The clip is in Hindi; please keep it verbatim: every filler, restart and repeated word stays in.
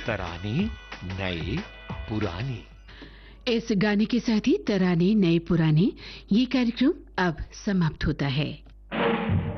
तराने नए पुराने। इस गाने के साथ ही तराने नए पुराने ये कार्यक्रम अब समाप्त होता है।